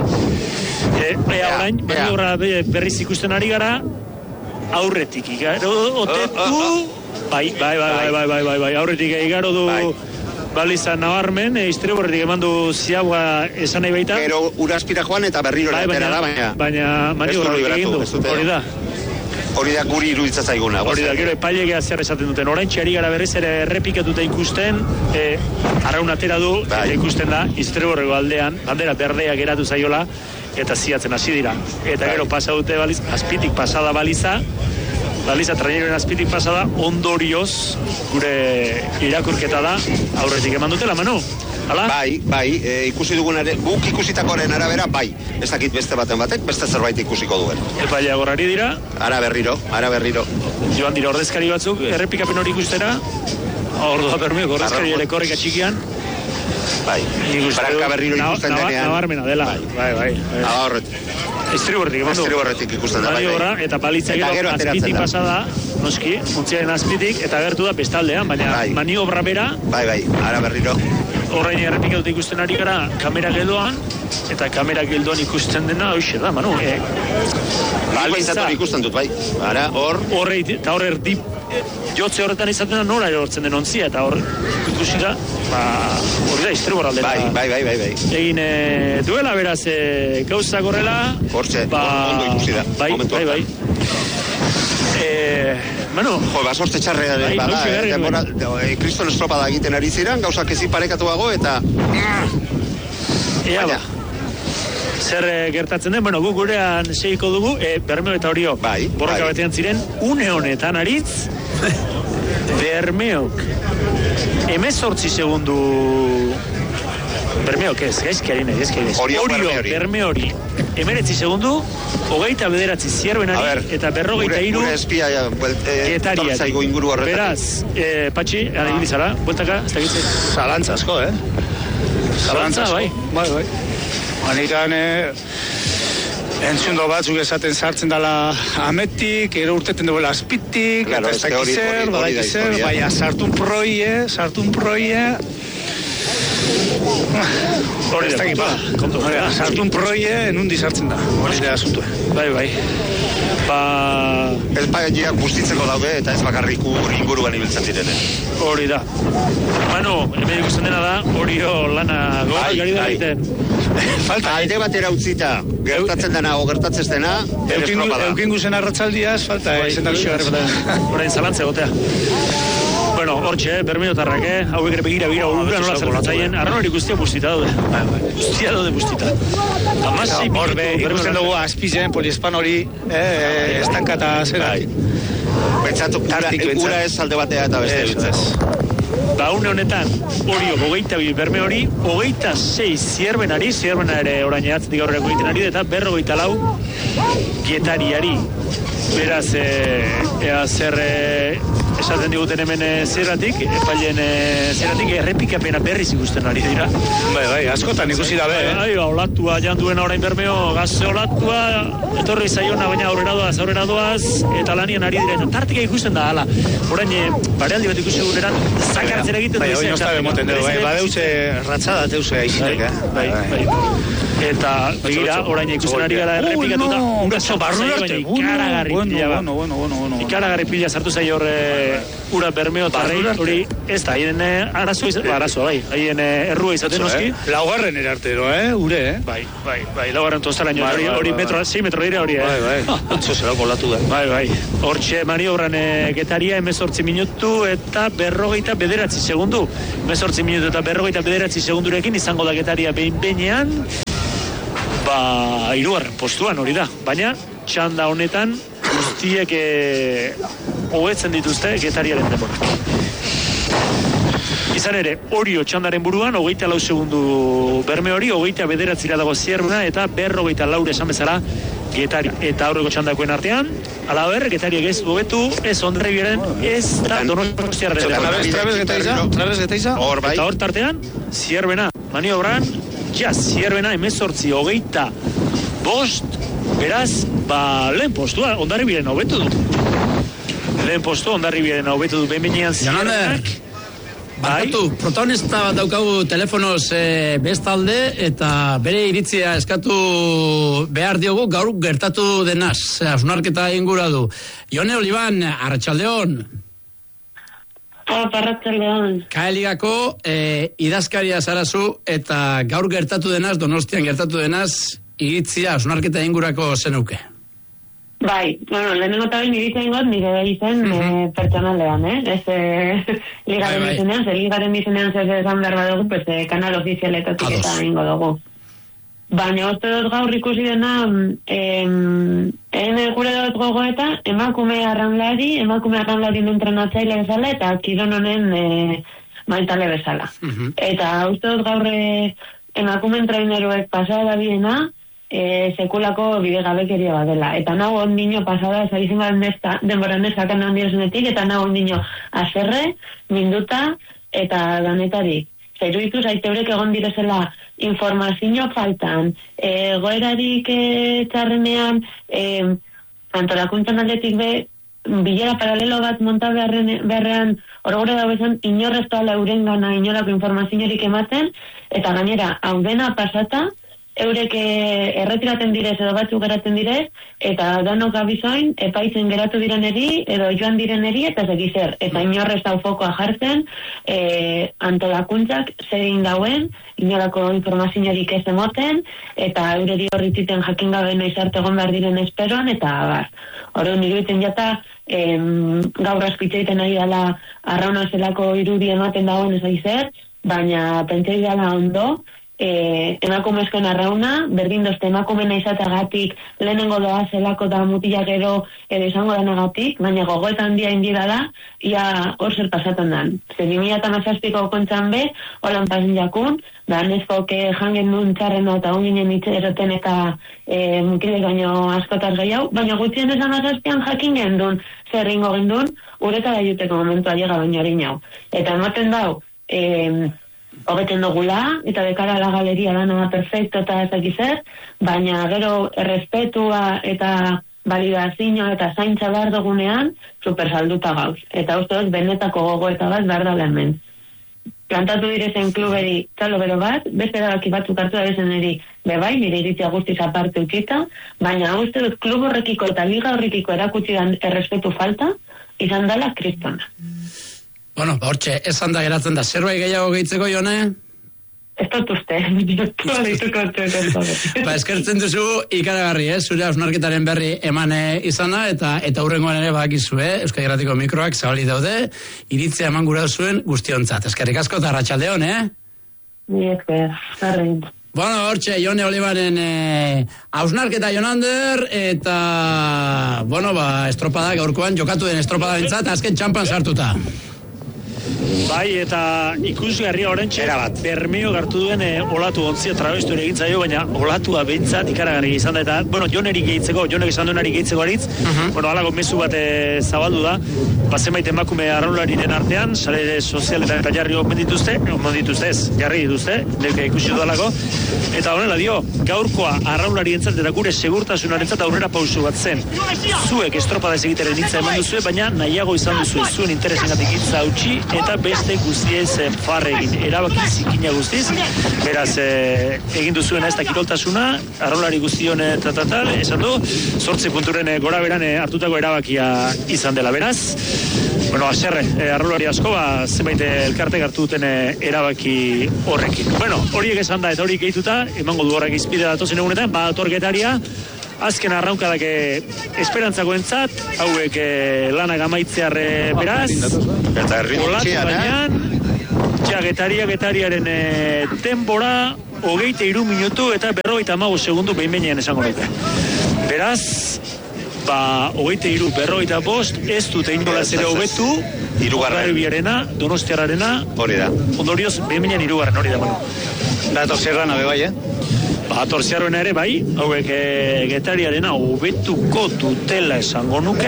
e, ea orain, berri horra berriz ikusten ari gara, aurretik igaro, otetu, bai, bai, bai, bai, bai, bai, bai, bai, aurretik igaro du... Baliza nabarmen, e, iztero borretik eman du ziagoa esan nahi baita. Gero uraspira joan eta berriro bai, baina, da, baina... Baina maniobra egin du, hori da. Hori da guri iruditza zaiguna. Hori da, gero epailegea zer esaten duten. Orain txari gara berriz ere errepikatuta ikusten, e, arraun atera du, bai. Eta ikusten da, iztero borrego aldean, bandera berdea geratu zaiola, eta ziatzen hasi dira. Eta bai. Gero pasa dute baliz, azpitik pasada baliza, Baliza traineroen azpitik pasada, ondorioz gure irakurketa da aurretik eman dutela, Manu? Hala? Bai, bai, e, ikusi dugunaren, guk ikusitakoaren arabera, bai. Ez dakit beste baten batek, beste zerbait ikusiko duen. Epailea gorrari dira? Ara berriro, ara berriro. Joan dira ordezkari batzuk, errepikapen hori ikustera, ordua Bermeoko ordezkari ere korrika txikian. Bai, Branka berriro ikusten denean. Nabarmena dela, bai, bai. Aba horretik. Estriborretik, emandu. Estriborretik ikusten da, bai, bai. Eta balitza gero azpitik pasada, noski, muntziaren azpitik, eta gertu da bestaldean, baina bai. Maniobra bera. Bai, bai, ara berriro. Horrein errepikatut ikusten ari gara kamera geldoan, eta kamera geldoan ikusten dena, hoxe da, Manu. E, balitza ikusten dut, bai. Ara, hor. Horrei, eta hor erdi, jotze horretan izaten da nora erortzen den ontzia, eta hor ikusi da, ba, hori da, iztrebor aldera. Bai, bai, bai, bai, bai. Egin e, duela, beraz, e, gauzak horrela. Hortxe, ba, ondo ikusi da. Bai, bai, bai. E, Manu. Jo, basorte txarrean bai, bada, eh, demora, e, kriston estropada egiten ari ziren, gauzak ezin parekatuago, eta... Ea, ba. Zer e, gertatzen den, bueno, gu gurean segiko dugu, e, Bermeo eta Orio, bai, borroka bai. batean ziren, une honetan aritz, Bermeok, emezortzi segundu... Bermeok ez, gaizki harina, gaizki harina. Orio, Bermeori. Emeretzi segundu, hogeita bederatzi zierbenari, eta berrogeita iru... Gure espia, getariari. Zaigo inguru horretak. Beraz, eh, Patxi, ah. Anibilizara, bueltaka, ez da gitzen. Zalantza asko, eh? Zalantza, bai. Bai, bai. Manikan, eh, entzundo batzuk esaten sartzen dela ametik, ero urteten duela azpitik, claro, eta ez dakizer, badakizer, baina sartun proie, sartun proie... Hori da, kontua. Sartun proie, enundi sartzen da. Hori da asuntua. Bai, bai. Ba... Ez paiak bustitzeko daude, eta ez bakarrik inguruan ibiltzen direne. Hori da. Manu, hemen ikusten dena da, Orio lana gora gari da egiten. Falta, alde batera utzita, gertatzen dena o gertatzen dena, eukin guzen arratzaldiaz, falta, ezen da Horain zalantze gotea. Bueno, hortxe, Bermeotarrak, eh? Hauek ere begira, begira, urugan nola zerbatzaien, arran hori guztia bustita daude. Guztia daude bustita. Amasei Horbe, ikusten dugu azpizen, poliespan hori, eh, estankata zera. Bentsatu, ura ez alde batea eta beste dutzen. Ba, une honetan, Orio, hogeita bi Berme hori, hogeita sei zierbenari, zierbena ere orain atzetik aurreko egiten ari, eta berrogeita lau getariari. Beraz, e, ea zer... E, esaten diguten hemen e, zeratik, epailen e, zeratik errepikapena berriz ikusten ari dira. Bai, bai, askotan ikusi da be, eh? Bai, ba, olatua janduena orain Bermeo, gazte olatua, etorri zaiona, baina aurrera doaz, aurrera doaz, eta lanian ari dira, eta tartika ikusten da, hala. Orain, e, barealdi bat ikusi guneran, zakartzen egiten bai, du. Bai, ostabe moten dugu, bai, badeuse ratzada teuse aizitek, eh? Bai, bai, eta begira, orain ikusten ari gara errepikatuta, ura sartu zaio, ikaragarri pila bat. Bueno, bueno, bueno, bueno. Ikaragarri pila sartu zaio horre ura Bermeo tarrei, hori ez da, haien arazo, arazo, bai, haien errua izaten noski. Laugarren erartero, eh, ure, eh? Bai, bai, bai, laugarren tostaraino, hori metro, sei metro dira hori, eh? Bai, bai, otso zerako latu da. Bai, bai, hortxe maniobran Getaria emezortzi minutu eta berrogeita bederatzi segundu. Emezortzi minutu eta berrogeita bederatzi segundurekin izango da Getaria behin-behinean, ba, hirugarren postuan hori da, baina txanda honetan guztiek e, hobetzen dituzte Getariaren denbora. Izan ere, Orio txandaren buruan, hogeita lau segundu Berme hori, hogeita bederatzira dago Zierbena, eta berrogeita laure esan bezala Getaria. Eta aurreko txandakoen artean, alaber, Getariak ez gobetu, ez Hondarribiaren, ez da Donostiarren. Trabez Getaiza, Trabez Getaiza. Hor bai. Eta hor tartean, Zierbena, maniobran, ja, Zierbena, emezortzi, hogeita, bost, beraz, ba, lehen postua, Hondarribiaren hobetu du. Lehen postua, Hondarribiaren hobetu du, behin-behinean Zierbenak. Barkatu, protagonista bat daukagu telefonoz e, bestalde eta bere iritzia eskatu behar diogu gaur gertatu denaz, hausnarketa ingura du. Jone Oliban, Arratsaldeon. Arratsaldeon. Kaeligako e, idazkaria zarazu eta gaur gertatu denaz, Donostian gertatu denaz, iritzia hausnarketa ingurako zenuke. Bai, bueno, lehenengo eta behin iritzen got, nire izen mm -hmm. e, pertsonalean, eh? Ez e, ligaren bai, izenean, zer ligaren izenean zer esan behar badugu, pues, e, kanal ofizialetatik eta ingo dugu. Baina, uste dut gaur ikusi dena, em, ene gure dut gogoeta, emakume arraunlari, emakume arraunlari entrenatzaile bezala, eta kiron honen e, maitale bezala. Mm -hmm. Eta uste dut gaur e, emakume entreneroek pasada biena, E, sekulako bidegabekeria badela. Eta nago ondino pasada, ez abizen gara nesta, denbora nesakan handiesunetik, eta nago ondino azerre, minduta, eta danetari. Zairu dituz, aiteurek egon direzela informazio faltan, e, goerarik e, txarrenean, e, antolakuntzan aldetik be, bilera paralelo bat monta beharren, beharrean, orgore dago esan, inorreztoala euren gana, inorako informaziorik ematen, eta gainera, hau dena pasata, eurek erretiraten direz edo batzuk geratzen direz, eta danok abizoin, epaitzen geratu direneri, edo joan direneri, eta zekizer. Eta inorrez dau fokoa jartzen, e, antolakuntzak zein dauen, inorako informaziorik ez emoten, eta eureri horrititen jakin gabe noiz arte egon behar diren esperoan, eta bar. Hori niruiten jata, em, gaur askitzeiten ari dela arrauna zelako irudi ematen dagoen ez aizer, baina pentsei dela ondo, E, emakumezkoen arrauna, berdin dozte emakumena izatagatik lehenengo doa zelako da mutilak edo edo izango denagatik, baina gogoetan handia indira da, ia hor zer pasatzen dan. Zer bi mila hamazazpiko kontzan be, holan pasen jakun, da neskoke jangen duen txarrena eta onginen itxeroten eta e, mukide gaino askotaz gehiago, baina gutxien ez hamazazpian jakin gendun, zer ringo gendun, uretara juteko momentua llega baino hori nau. Eta ematen dau, e, hogeten dugula, eta dekara la galeria dana perfecto eta ezakizer, baina gero errespetua eta validazioa eta zaintza behar dugunean, super salduta gauz. Eta uste dut, benetako gogoeta bat behar da hemen. Plantatu direzen kluberi txalo bero bat, beste erabaki batzuk hartu da bezen eri, bebai, nire iritzia guztiz aparte utxita, baina uste dut klub horrekiko eta liga horrekiko erakutsi dan errespetu falta, izan dela kristona. Bueno, hortxe, esan da geratzen da, zerbait gehiago gehitzeko, Jone? Ez dut uste, ba, eskertzen duzu ikaragarri, eh? Zure hausnarketaren berri emane izana, eta eta hurrengoan ere badakizu, eh? Euskadi Irratiko mikroak zabalik daude, iritzia eman gura zuen guztiontzat. Eskerrik asko eta arratsaldeon, eh? Ni esker, zarrein. Bueno, hortxe, Jone Olibaren eh, hausnarketa Jonander, eta, bueno, ba, estropada gaurkoan, jokatu den estropada bintzat, azken txampan sartuta. Bai, eta ikusgarria orentxe, Bermeo gartu duen e, olatu ontzia trabestu ere egintza jo, baina olatua behintzat ikaragarri izan da, eta, bueno, joneri gehitzeko, jonek esan duenari gehitzeko aritz, uh-huh. bueno, alago mezu bat e, zabaldu da, bazenbait emakume arraulariren artean, sare sozialetan eta jarri omen dituzte, omen dituzte ez, jarri dituzte, deke ikusi dudalako, eta honela dio, gaurkoa arraulari entzat eta gure segurtasunaren entzat aurrera pausu bat zen. Zuek estropada ez egiteren hitza eman duzue, baina nahiago izan duzue zuen interesengatik hitza utzi eta beste guztiez e, farre egin. Erabaki zikina guztiz, beraz e, egin duzuena ez da kiroltasuna, arraulari guztion eta tal, esan du, zortzi punturen e, gora beran e, hartutako erabakia izan dela. Beraz, bueno, aserre, e, arraulari asko, ba, zenbait elkarte hartu duten e, erabaki horrekin. Bueno, horiek esan da eta horiek gehituta, emango du horrek izpide datozen egunetan, ba, Getaria, azken arraunkadak esperantzako entzat, hauek eh, lanak amaitzearre beraz, eta olatu gainean, ja, Getaria, Getariaren eh, denbora, hogeita hiru minutu eta berrogeita hamabost segundu behin behinean esango nuke. Beraz, ba, hogeita hiru, berrogeita bost, ez dute inola zere hobetu, Hondarribiarena, Donostiarrarena, hori da. Ondorioz, behin behinean hirugarren hori da, bueno. Da, torzerran abe bai, eh? Ba, torziarroena ere bai, hauek e, Getariarena hobetuko dutela esango nuke.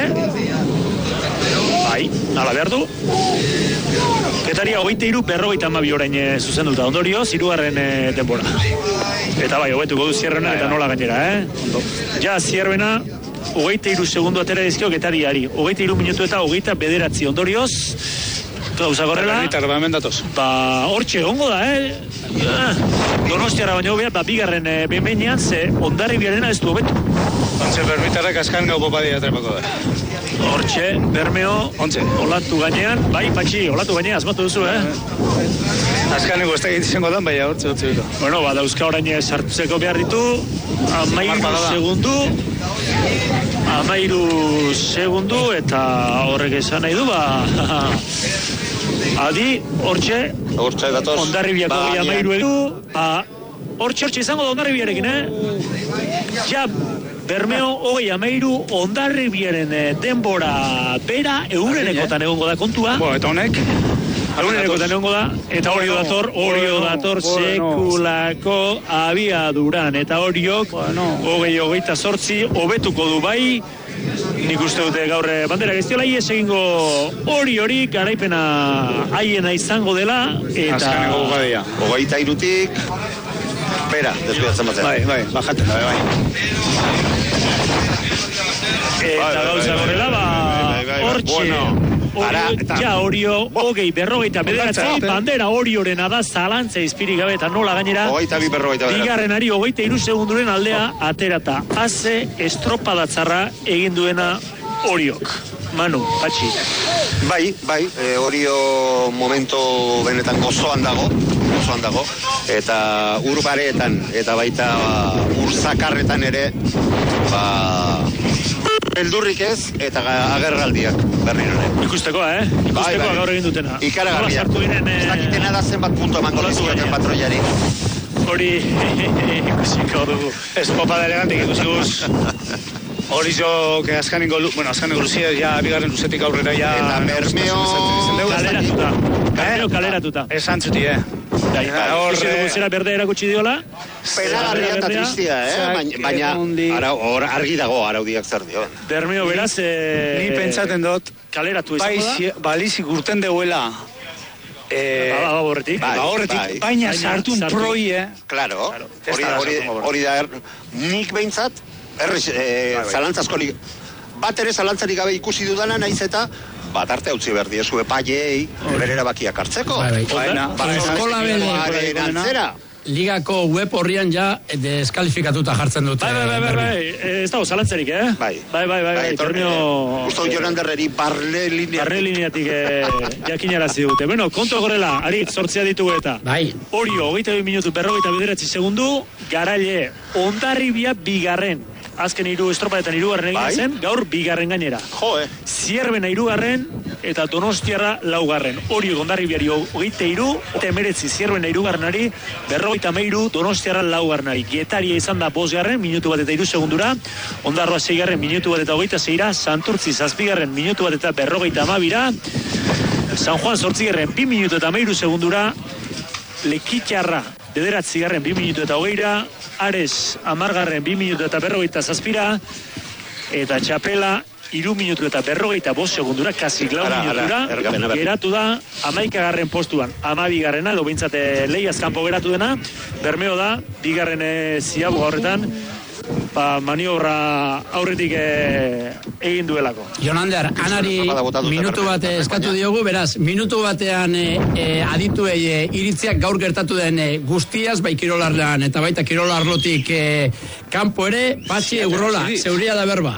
Bai, nala behar du. Getaria hogeita hiru berrogeita hamabi orain e, zuzenduta, ondorioz, hirugarren e, denbora. Eta bai, hobetuko du Zierrena eta nola gainera, eh? Ja, Zierrena, hogeita hiru segundu atera dizkio Getariari. Hogeita hiru minutu eta hogeita bederatzi, ondorioz, gauza gorrela, ba, hortxe egongo da, eh? Donostiara baino behar, ba, bigarren e, behin ze Hondarribiarena ez du hobetu. Ontxe, bermitarrak askan gau popadia atrapako da. Hortxe, Bermeo, Ontxe. Olatu gainean, bai, Patxi, olatu gainean, azmatu duzu, eh? Askaneko ez da egin dan, bai, hortxe, hortxe bitu. Bueno, ba, dauzka orain sartzeko behar ditu, amairu segundu, amairu segundu, eta horrek esan nahi du, ba, adi, hortxe, hortxe datoz, Hondarribiako ba, amairu edu, ba, hortxe, hortxe izango da Hondarribiarekin, eh? Ja, Bermeo hogei amairu, Hondarribiaren denbora bera, eurenekotan egongo da kontua. Bo, eta honek? Eurenekotan egongo da, eta horio dator, horio dator sekulako abiaduran, eta horiok, hogei hogeita zortzi, hobetuko du bai, nik uste dute gaur bandera geztiola ies egingo hori hori garaipena haiena izango dela, eta... Azkaneko bukadia. Hogeita irutik, bera, desbidatzen batzen. Bai, bai, bajaten, bai, bai. Eta gauza gorrela, ba, hortxe... Ja, horio, hogei, berrogeita bederatzi, bandera horiorena da, zalantza izpirik gabe eta nola gainera, hogeita bi, berrogeita bederatzi. bigarrenari hogeita hiru segunduren aldea aterata. Haze estropadatzarra egin duena horiok. Manu, Patxi. Bai, bai, e, horio momento benetan gozoan dago, gozoan dago, eta urbareetan, eta baita ba, urzakarretan ere, ba... Beldurrik ez, eta agerraldiak berriro ere. Ikusteko, eh? Ikusteko bai, bai. Gaur egin dutena. Ikaragarria. Ez dakitena da zenbat punto emango dizkioten patroiari. Hori ikusiko dugu. Ez popa da elegantik ikusiko. Hori jo, que azkanengo, bueno, azkanengo luzia, ja, bigarren luzetik aurrera, ja... Eta Bermeo... Kaleratuta. Bermeo kaleratuta. Ez antzuti, eh? Hor, zera berde erakutsi diola. Penagarria eta tristia, eh? Baina, hor argi dago araudiak zer dio. Bermeo beraz... Ni pentsaten dot... Kaleratu izango da? Balizik urten deuela... Ba, horretik. Ba, horretik, baina sartu un proi, eh? Claro, hori da, nik behintzat, errez, zalantzazkorik, bat ere zalantzarik gabe ikusi dudana, naiz eta, bat arte hautzi behar diezue paiei, bere erabakiak hartzeko. Eskola bele, ligako web horrian ja deskalifikatuta jartzen dute. Bai, bai, bai, bai, ez dago zalantzarik, eh? Bai, bai, bai, bai, torneo... Gustau Joran derreri barle lineatik. Barle lineatik jakinarazi dute. Bueno, kontu agorrela, arit, sortzea ditugu eta. Bai. Horio, hogeita bi minutu, berrogeita bederatzi segundu, Garaile, Hondarribia bigarren. Azken hiru estropadetan hirugarren egin zen, gaur bigarren gainera. Jo, eh. Zierbena hirugarren eta Donostiarra laugarren. Hori Hondarribiari hogeita hiru, eta emeretzi Zierbena hirugarrenari, berrogeita hamairu Donostiarra laugarrenari. Getaria izan da bosgarren, minutu bat eta hiru segundura, Ondarroa seigarren, minutu bat eta hogeita zeira, Santurtzi zazpigarren, minutu bat eta berrogeita hamabira, San Juan zortzigarren bi minutu eta hamairu segundura, Lekitxarra bederatzigarren bi minutu eta hogeira, Ares amargarren bi minutu eta berrogeita zazpira, eta Txapela iru minutu eta berrogeita bost segundura, kasi lau minutura, geratu da, amaikagarren postuan, amabigarrena, edo bintzate lehiaz kanpo geratu dena, Bermeo da, bigarren ziabu horretan, ba, maniobra aurretik e, egin duelako. Jonander, Anari minutu bat eskatu diogu, beraz, minutu batean e, e, adituei e, iritziak gaur gertatu den e, guztiaz, bai kirolarlean eta baita kirolarlotik e, kanpo ere, Patxi Urrola, zeuria da berba.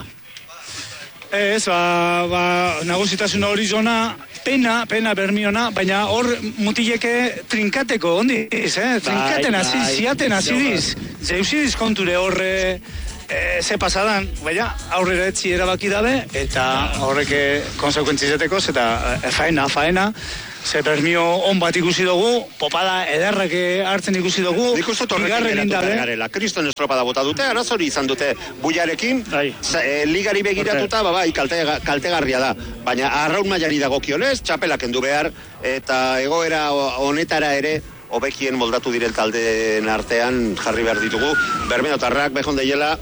Ez, ba, ba, nagusitasun hori zona, pena, pena Bermiona, baina hor mutileke trinkateko, ondiz, eh? Trinkaten hasi, ziaten hasi diz. Zeusidiz konture horre e, ze pasadan, baina aurrera etzi erabaki dabe, eta horreke konsekuentzizeteko, eta e, faena, faena, ze Bermio on bat ikusi dugu, popada ederrak hartzen ikusi dugu, bigarren indabe. Kriston estropada bota dute, arazori izan dute buiarekin, e, ligari begiratuta, ba, bai, kalte, kaltegarria da. Baina arraun mailari dagokionez, Txapelak endu behar, eta egoera honetara ere, hobekien moldatu direl taldeen artean jarri behar ditugu. Bermeotarrak behon deiela,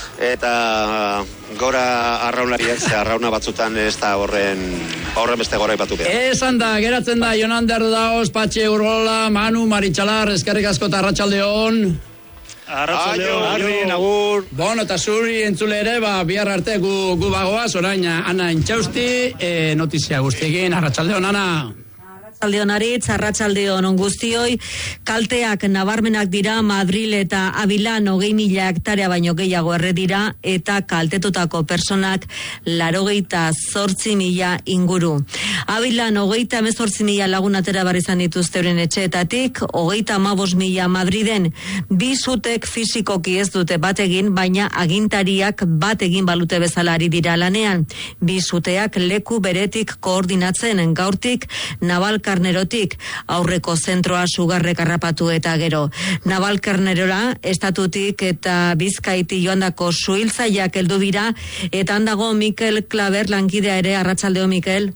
eta gora arraunlariak, ze arrauna batzutan ez da horren, horren beste gora ipatu behar. Esan da, geratzen da, Jonander daoz, Patxi Urrola, Manu, Maritxalar, eskerrik asko eta Arratsaldeon. Arratsaldeon, Arri, Agur. Bueno, eta zuri entzule ere, ba, bihar arte gu, gu bagoaz, orain Ana Intxausti, e, notizia guztiekin, Arratsaldeon, Ana. Arratsaldeon Aritz, arratsaldeon on guztioi, kalteak nabarmenak dira Madril eta Abilan hogei mila hektarea baino gehiago erre dira eta kaltetutako personak laurogeita zortzi mila inguru. Abilan hogeita hemezortzi mila lagun atera behar izan dituzte euren etxeetatik, hogeita hamabost mila Madriden. Bi sutek fisikoki ez dute bat egin, baina agintariak bat egin balute bezala ari dira lanean. Bi suteak leku beretik koordinatzen gaurtik Nabalka Navalkarnerotik aurreko zentroa sugarrek harrapatu eta gero. Navalkarnerora estatutik eta Bizkaiti joandako suhiltzaileak heldu dira eta handago Mikel Klaber lankidea ere. Arratsaldeo Mikel.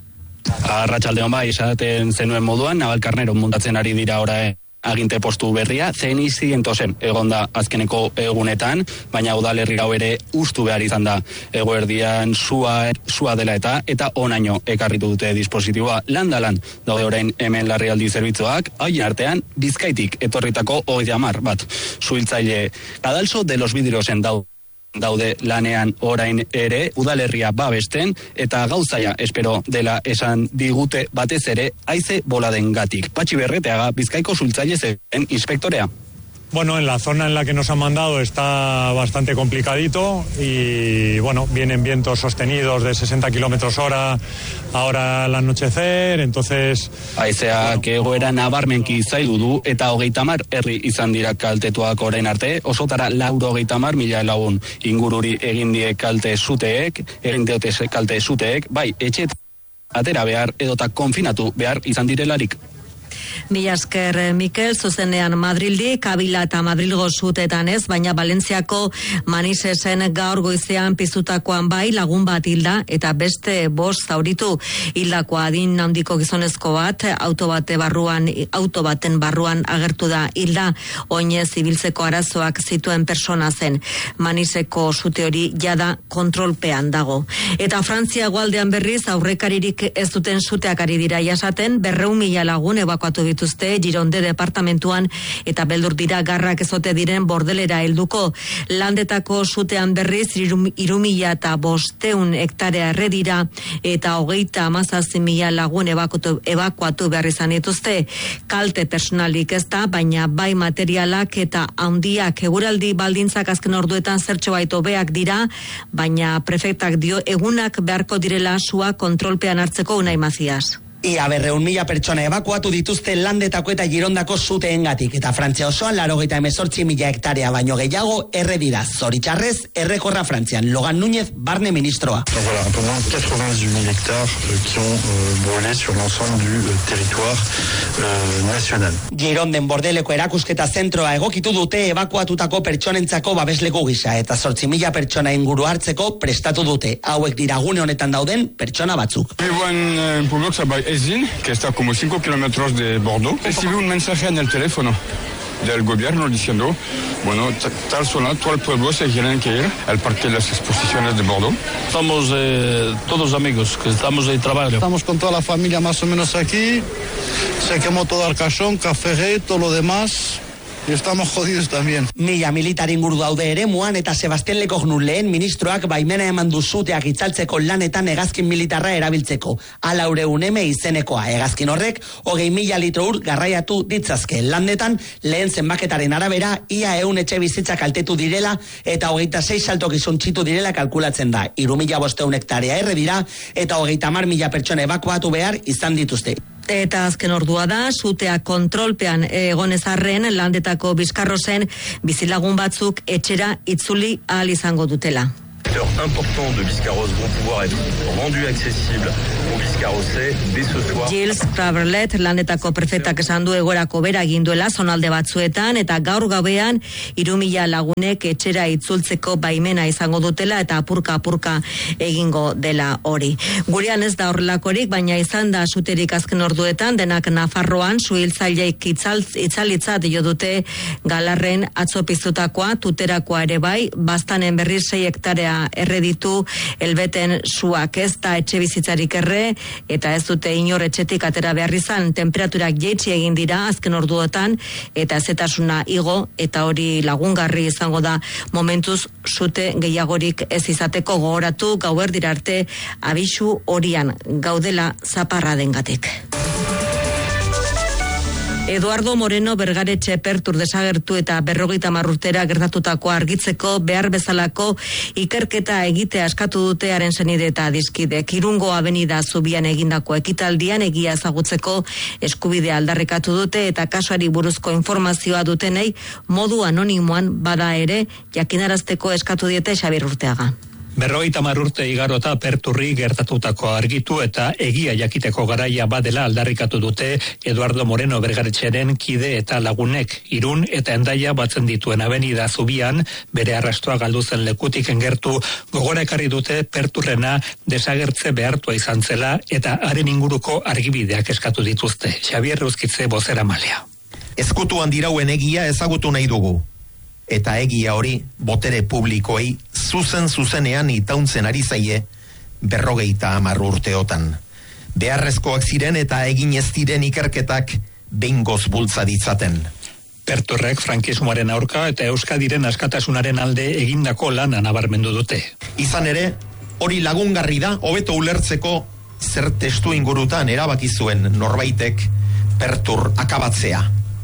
Arratsaldeon bai, esaten zenuen moduan Navalkarnero muntatzen ari dira orain aginte postu berria, zein zientozen egonda azkeneko egunetan, baina udalerri hau ere ustu behar izan da eguerdian sua, sua dela eta eta onaino ekarritu dute dispositiboa landalan daude orain hemen larrialdi zerbitzuak, haien artean Bizkaitik etorritako hogeita hamar bat suhiltzaile Cadalso de los Vidriosen daude. daude lanean orain ere, udalerria babesten, eta gauzaia espero dela esan digute batez ere, haize boladen gatik. Patxi Berreteaga, Bizkaiko suhiltzaile zen inspektorea. Bueno, en la zona en la que nos han mandado está bastante complicadito y, bueno, vienen vientos sostenidos de sesenta kilómetros hora ahora al anochecer, entonces... Haizeak bueno, egoera nabarmenki zailu du eta hogeita hamar herri izan dira kaltetuak orain arte, osotara lauro hogeita hamar mila lagun ingururi egin die kalte zuteek, egin diote kalte zuteek, bai, etxet atera behar edota konfinatu behar izan direlarik. Mila esker Mikel, zuzenean Madrildi, Kabila eta Madrilgo zutetan ez, baina Valentziako Manisesen gaur goizean pizutakoan bai lagun bat hilda eta beste bost zauritu. Hildakoa adin handiko gizonezko bat, auto bate barruan, auto baten barruan agertu da hilda, oinez ibiltzeko arazoak zituen persona zen. Maniseko zute hori jada kontrolpean dago. Eta Frantzia hegoaldean berriz aurrekaririk ez duten zuteak ari dira jasaten, berrehun mila lagun ebakuatu dituzte Gironde departamentuan eta beldur dira garrak ezote diren bordelera helduko. Landetako zutean berriz hiru mila eta bosteun hektarea erre dira eta hogeita hamazazpi mila lagun ebakuatu, ebakuatu behar izan dituzte. Kalte personalik ez da, baina bai materialak eta handiak. Eguraldi baldintzak azken orduetan zertxo baito beak dira, baina prefektak dio egunak beharko direla sua kontrolpean hartzeko. Unai Mazias. Ia berreun mila pertsona ebakuatu dituzte Landetako eta Girondako zuteengatik eta Frantzia osoan laurogeita hemezortzi mila hektarea baino gehiago erre dira. Zoritxarrez, errekorra Frantzian. Logan Núñez, barne ministroa. Donc voilà, un peu moins quatre-vingt-dix mille hectares euh, qui ont euh, brûlé sur l'ensemble du euh, territoire euh, national. Gironden bordeleko erakusketa zentroa egokitu dute ebakuatutako pertsonentzako babesleku gisa eta zortzi mila pertsona inguru hartzeko prestatu dute. Hauek dira gune honetan dauden pertsona batzuk. We were in uh, Publix about Ezin, que está como cinco kilómetros de Bordeaux, recibí un mensaje en el teléfono del gobierno diciendo, bueno, tal zona, todo el pueblo se quieren que ir al Parque de las Exposiciones de Bordeaux. Estamos eh, todos amigos, que estamos de trabajo. Estamos con toda la familia más o menos aquí, se quemó todo Arcachón, Café, todo lo demás. Y estamos jodidos también. Mila militar inguru daude ere muan eta Sebastián Lecornu lehen ministroak baimena eman du suteak itzaltzeko lanetan hegazkin militarra erabiltzeko. Hala uneme izenekoa hegazkin horrek hogei mila litro ur garraiatu ditzazke. Landetan lehen zenbaketaren arabera ia ehun etxe bizitza kaltetu direla eta hogeita sei saltokizun txitu direla kalkulatzen da. Hiru mila bosteun hektarea erre dira eta hogeita hamar mila pertsona ebakuatu behar izan dituzte. Eta azken ordua da, sutea kontrolpean egonezarren landetako bizkarrozen bizilagun batzuk etxera itzuli ahal izango dutela. Important de Biscarrosse vont pouvoir être rendus accessibles aux Biscarrossais dès ce soir. Gilles Praverlet landetako prefetak esan du egorako bera egin duela zonalde batzuetan eta gaur gauean hiru mila lagunek etxera itzultzeko baimena izango dutela eta apurka apurka egingo dela hori. Gurean ez da horrelakorik, baina izan da suterik azken orduetan denak Nafarroan suhiltzaileik itzalitzat jo dute Galarren atzo piztutakoa, Tuterakoa ere bai, Baztanen berriz sei hektarea erreditu elbeten suak, ez da etxe bizitzarik erre eta ez dute inor etxetik atera behar izan. Temperaturak jaitsi egin dira azken orduotan eta ezetasuna igo eta hori lagungarri izango da momentuz sute gehiagorik ez izateko. Gogoratu gauerdira arte abisu horian gaudela zaparra dengatik. Eduardo Moreno Bergaretxe Pertur desagertu eta berrogeita hamar urtera gertatutako argitzeko behar bezalako ikerketa egitea eskatu dute haren senide eta adiskidek. Irungo Avenida Zubian egindako ekitaldian egia ezagutzeko eskubidea aldarrikatu dute eta kasuari buruzko informazioa dutenei modu anonimoan bada ere jakinarazteko eskatu diete Xabier Urteaga. Berrogeita hamar urte igarota Perturri gertatutako argitu eta egia jakiteko garaia badela aldarrikatu dute Eduardo Moreno Bergaretxeren kide eta lagunek. Irun eta Hendaia batzen dituen Avenida Zubian bere arrastoa galdu zen lekutik gertu gogora ekarri dute Perturrena desagertze behartua izan zela eta haren inguruko argibideak eskatu dituzte. Xabier Euskitze bozeramalea. Ezkutuan dirauen egia ezagutu nahi dugu. Eta egia hori botere publikoei zuzen zuzenean itauntzen ari zaie berrogeita hamar urteotan. Beharrezkoak ziren eta egin ez diren ikerketak behingoz bultza ditzaten. Perturrek frankismoaren aurka eta Euskadiren askatasunaren alde egindako lana nabarmendu dute. Izan ere, hori lagungarri da hobeto ulertzeko zer testu ingurutan erabaki zuen norbaitek Pertur akabatzea,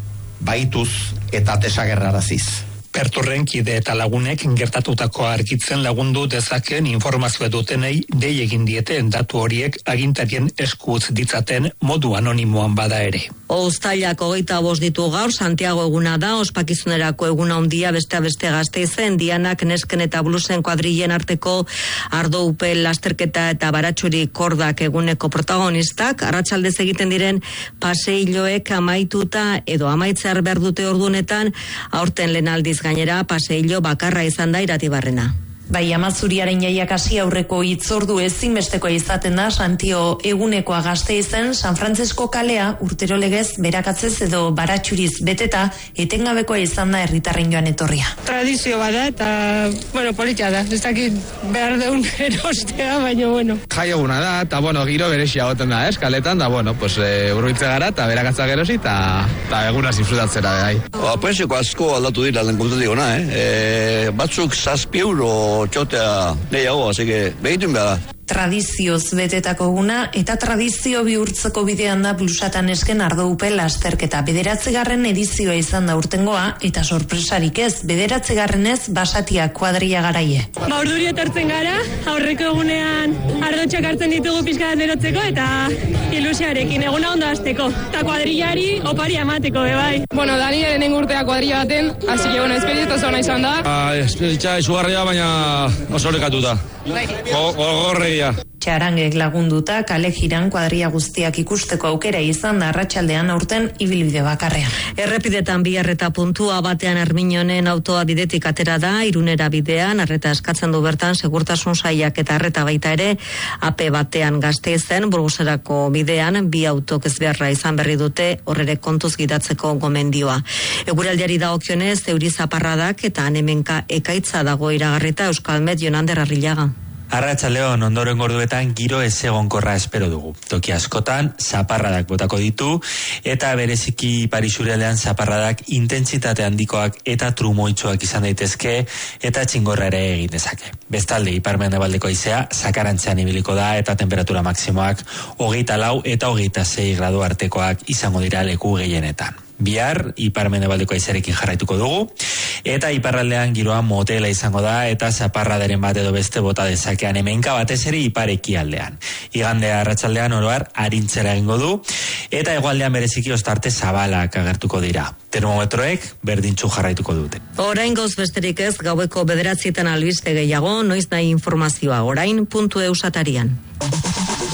baituz eta desagerraraziz. Perturren kide eta lagunek gertatutako argitzen lagundu dezaken informazioa dutenei dei egin dieten datu horiek agintarien eskutz ditzaten modu anonimoan bada ere. Uztailak hogeita bost ditu gaur, Santiago eguna da, ospakizunerako eguna handia beste beste Gasteizen, Dianak nesken eta blusen kuadrilen arteko ardo upel lasterketa eta baratxuri kordak eguneko protagonistak, arratsaldez egiten diren paseiloek amaituta edo amaitzear behar dute ordunetan, aurten lehen aldiz gainera paseillo bakarra izan da Iratibarrena. Bai, Amazuriaren jaiak hasi aurreko hitzordu ezinbestekoa izaten da Santio egunekoa Gasteizen, San Frantzisko kalea urtero legez berakatzez edo baratxuriz beteta etengabekoa izan da herritarren joan etorria. Tradizio bada eta, bueno, politia da. Ez dakit behar deun erostea, baina, bueno. Jai eguna da, eta, bueno, giro berexia goten da, eskaletan, da, bueno, pues, e, urbiltze gara, eta berakatza gerosi, eta eguna zifrutatzera, bai. Apentseko asko aldatu dira, lehen kontatik ona, eh? E, batzuk zazpi euro txotea lehiago, así que behitun behar da. Tradizioz betetako eguna eta tradizio bihurtzeko bidean da blusatan esken ardo upel lasterketa. Bederatzigarren edizioa izan da urtengoa eta sorpresarik ez, bederatzigarrenez basatia kuadria garaie. Ba, urduri etortzen gara, aurreko egunean ardotxak hartzen ditugu pixka erotzeko eta ilusiarekin eguna ondo hasteko. Eta kuadrillari opari amateko, bai. Bueno, Dani eren urtea kuadrilla baten, así que, bueno, esperieta zona izan da. Ah, esperieta izugarria, baina oso horrekatuta. Gogorregi kuadria. Txarangek lagunduta kale jiran kuadria guztiak ikusteko aukera izan da arratsaldean aurten ibilbide bakarrean. Errepidetan bi arreta puntua batean Erminonen autoa bidetik atera da, Irunera bidean, arreta eskatzen du bertan segurtasun sailak eta arreta baita ere, ape batean Gasteizen, Burgoserako bidean, bi autok ezbeharra izan berri dute, horrere kontuz gidatzeko gomendioa. Eguraldiari dagokionez, euri zaparradak eta hemenka ekaitza dago iragarrita Euskalmet Jonander Arrillaga. Arratsaldeon ondoren orduetan giro ezegonkorra espero dugu. Toki askotan zaparradak botako ditu eta bereziki Parisurialdean zaparradak intentsitate handikoak eta trumoitsuak izan daitezke eta txingorra ere egin dezake. Bestalde ipar-mendebaldeko haizea zakarantzean ibiliko da eta temperatura maksimoak hogeita lau eta hogeita sei gradu artekoak izango dira leku gehienetan. Bihar, ipar-mendebaldeko haizearekin jarraituko dugu, eta iparraldean giroa motela izango da, eta zaparradaren bat edo beste bota dezakean hemenka batez ere ipareki aldean. Igandea arratsaldean oroar arintzera egingo du, eta hegoaldean bereziki ostarte zabalak agertuko dira. Termometroek berdintzu jarraituko dute. Oraingoz besterik ez, gaueko bederatzietan albiste gehiago, noiz nahi informazioa, orain puntu eusatarian.